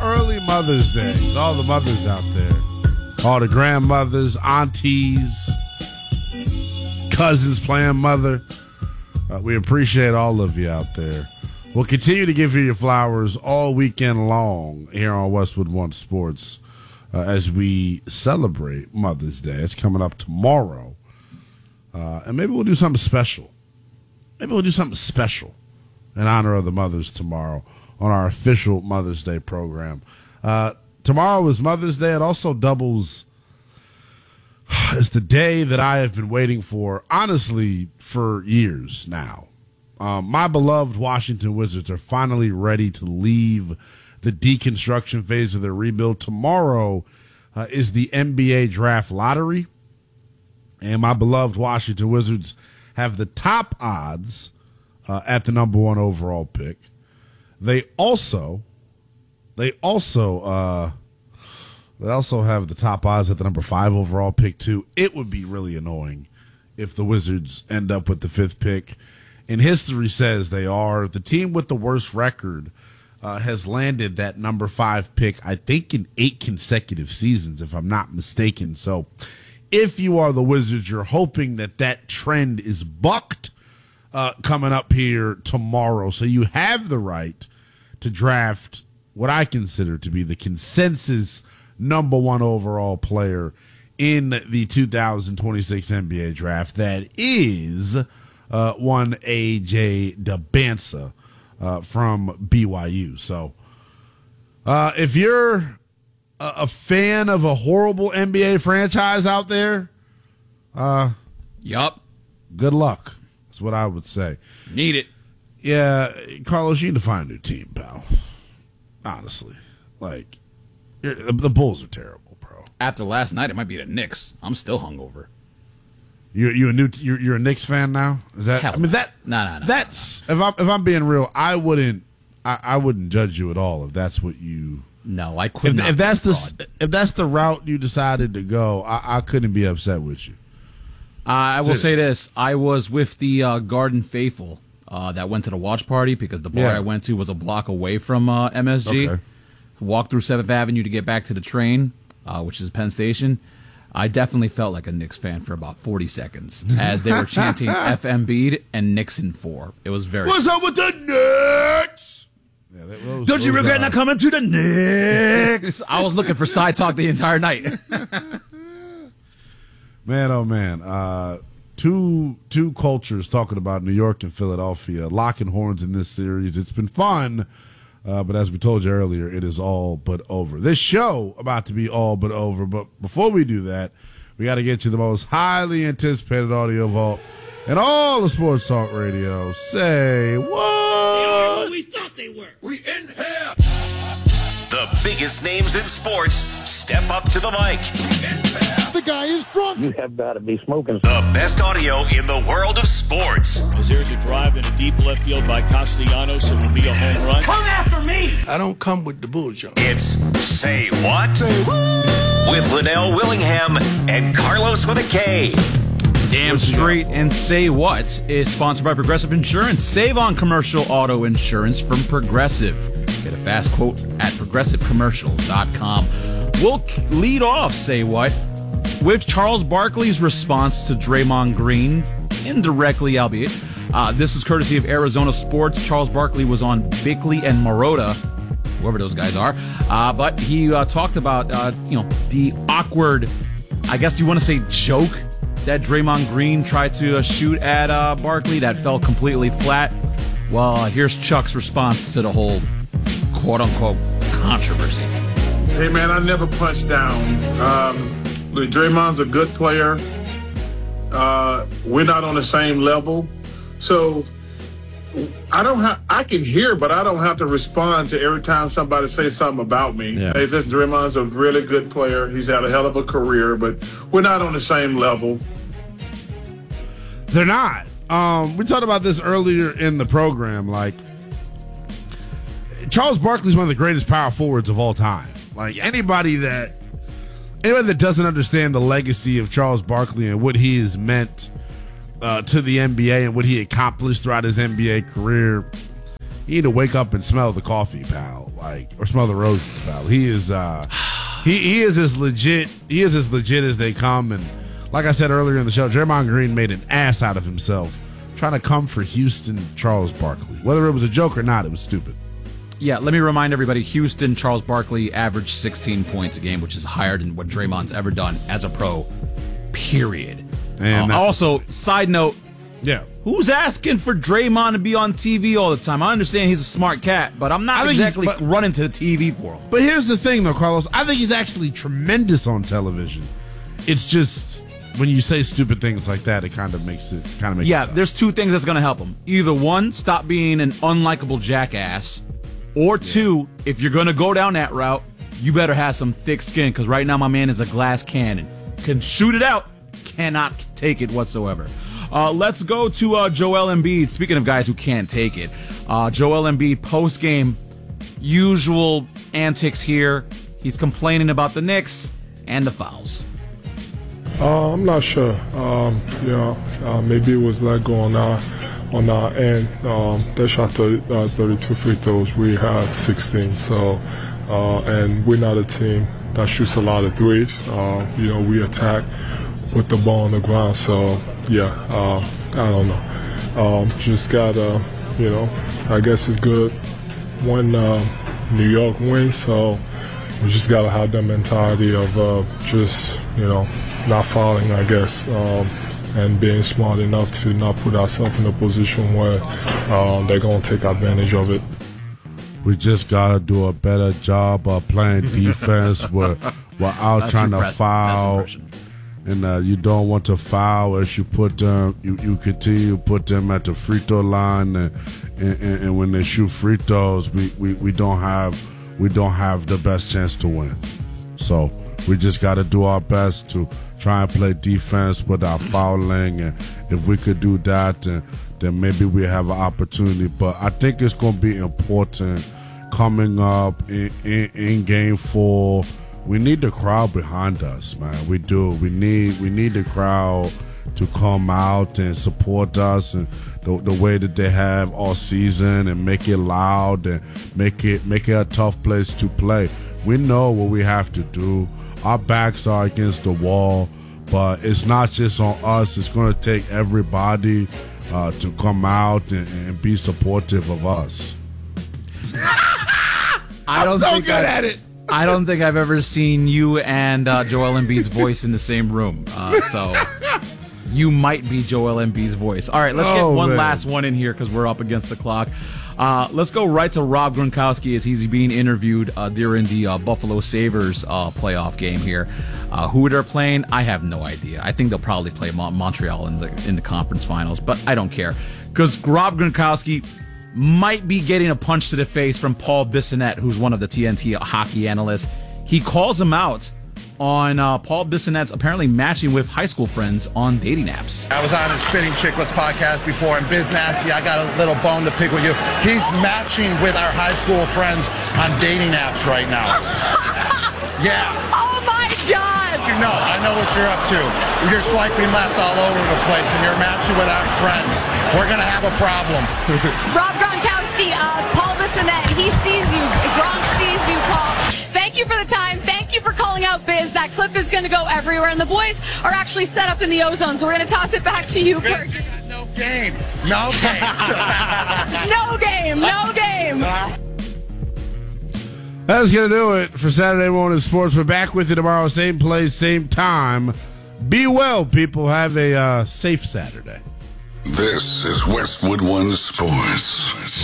early Mother's Day to all the mothers out there. All the grandmothers, aunties, cousins playing mother. We appreciate all of you out there. We'll continue to give you your flowers all weekend long here on Westwood One Sports as we celebrate Mother's Day. It's coming up tomorrow. And maybe we'll do something special. Maybe we'll do something special in honor of the mothers tomorrow on our official Mother's Day program. Tomorrow is Mother's Day. It also doubles as the day that I have been waiting for, honestly, for years now. My beloved Washington Wizards are finally ready to leave the deconstruction phase of their rebuild. Tomorrow is the NBA draft lottery, and my beloved Washington Wizards have the top odds at the number 1 overall pick. They also have the top odds at the number 5 overall pick too. It would be really annoying if the Wizards end up with the 5th pick. And history says they are. The team with the worst record has landed that number 5 pick, I think, in 8 consecutive seasons, if I'm not mistaken. So if you are the Wizards, you're hoping that trend is bucked coming up here tomorrow. So you have the right to draft what I consider to be the consensus number 1 overall player in the 2026 NBA draft. That is one A.J. Debinsa from BYU. So if you're a fan of a horrible NBA franchise out there, yup, good luck. That's what I would say. Need it. Yeah, Carlos, you need to find a new team, pal. Honestly. Like, the Bulls are terrible, bro. After last night, it might be the Knicks. I'm still hungover. You're a Knicks fan now? Is that? Hell I mean that. No. That's if I'm being real, I wouldn't judge you at all if that's what you. No, I couldn't. If that's the route you decided to go, I couldn't be upset with you. I will say this: I was with the Garden Faithful that went to the watch party because the bar I went to was a block away from MSG. Okay. Walked through 7th Avenue to get back to the train, which is Penn Station. I definitely felt like a Knicks fan for about 40 seconds as they were chanting F. Embiid and Nixon 4. It was very. What's up with the Knicks? Yeah, Don't you regret not coming to the Knicks? I was looking for side talk the entire night. Man, oh man. Two cultures talking about New York and Philadelphia, locking horns in this series. It's been fun. But as we told you earlier, it is all but over. This show about to be all but over. But before we do that, we got to get you the most highly anticipated audio vault in all the sports talk radio. Say what? They are who we thought they were. We in here. The biggest names in sports step up to the mic. The guy is drunk. You have got to be smoking. The best audio in the world of sports. As there's a drive in a deep left field by Castellanos, it will be a home run. Come after me! I don't come with the bullshit. It's Say What? Say what? With Linnell Willingham and Carlos with a K. Damn straight and Say What is sponsored by Progressive Insurance. Save on commercial auto insurance from Progressive. Get a fast quote at progressivecommercial.com. We'll lead off Say What with Charles Barkley's response to Draymond Green, indirectly albeit. This is courtesy of Arizona Sports. Charles Barkley was on Bickley and Marotta, whoever those guys are, but he talked about the awkward, I guess you want to say, joke that Draymond Green tried to shoot at Barkley that fell completely flat. Well, here's Chuck's response to the whole quote-unquote controversy. Hey, man, I never punch down. Draymond's a good player. We're not on the same level. So I can hear, but I don't have to respond to every time somebody says something about me. Yeah. Hey, this Draymond's a really good player. He's had a hell of a career, but we're not on the same level. They're not. We talked about this earlier in the program. Like, Charles Barkley's one of the greatest power forwards of all time. Like, anybody that doesn't understand the legacy of Charles Barkley and what he has meant to the NBA and what he accomplished throughout his NBA career, you need to wake up and smell the coffee, pal, or smell the roses, pal. He is he is as legit as they come. And like I said earlier in the show, Draymond Green made an ass out of himself trying to come for Houston Charles Barkley. Whether it was a joke or not, it was stupid. Yeah, let me remind everybody, Houston Charles Barkley averaged 16 points a game, which is higher than what Draymond's ever done as a pro, period. And also, side note, yeah, who's asking for Draymond to be on TV all the time? I understand he's a smart cat, but I'm not exactly running to the TV for him. But here's the thing, though, Carlos. I think he's actually tremendous on television. It's just when you say stupid things like that, it kind of makes it Yeah, tough. there's two things that's going to help him. Either one, stop being an unlikable jackass, or two, if you're going to go down that route, you better have some thick skin, because right now my man is a glass cannon. Can shoot it out, cannot take it whatsoever. Let's go to Joel Embiid. Speaking of guys who can't take it, Joel Embiid post-game, usual antics here. He's complaining about the Knicks and the fouls. I'm not sure. Maybe it was that going on our end. They shot 32 free throws. We had 16. So, and we're not a team that shoots a lot of threes. We attack with the ball on the ground. So, I don't know. Just gotta, I guess it's good when New York wins. So we just gotta have the mentality of just, not fouling, I guess, and being smart enough to not put ourselves in a position where they're going to take advantage of it. We just got to do a better job of playing defense without trying to foul. And you don't want to foul as you put them. You continue to put them at the free throw line, and when they shoot free throws, we don't have the best chance to win. So we just got to do our best to try and play defense without fouling, and if we could do that, then maybe we have an opportunity. But I think it's going to be important coming up in Game 4. We need the crowd behind us, man. We do. We need the crowd to come out and support us, and the way that they have all season, and make it loud and make it a tough place to play. We know what we have to do. Our backs are against the wall, but it's not just on us. It's going to take everybody to come out and be supportive of us. I'm so good at it. I don't think I've ever seen you and Joel Embiid's voice in the same room. So you might be Joel Embiid's voice. All right, let's get one last one in here because we're up against the clock. Let's go right to Rob Gronkowski as he's being interviewed during the Buffalo Sabres playoff game here. Who they're playing, I have no idea. I think they'll probably play Montreal in the conference finals, but I don't care because Rob Gronkowski might be getting a punch to the face from Paul Bissonnette, who's one of the TNT hockey analysts. He calls him out on Paul Bissonnette's apparently matching with high school friends on dating apps. I was on his Spinning Chicklets podcast before, and Biz Nasty, I got a little bone to pick with you. He's matching with our high school friends on dating apps right now. Yeah. Oh my God! I know what you're up to. You're swiping left all over the place, and you're matching with our friends. We're going to have a problem. Rob Gronkowski, Paul Bissonnette, he sees you. Gronk sees you, Paul. Thank you for the time. Thank you for calling out Biz. That clip is going to go everywhere, and the boys are actually set up in the ozone, so we're going to toss it back to you, Kurt. No game. No game. No game. No game. That's going to do it for Saturday Morning Sports. We're back with you tomorrow, same place, same time. Be well, people. Have a safe Saturday. This is Westwood One Sports.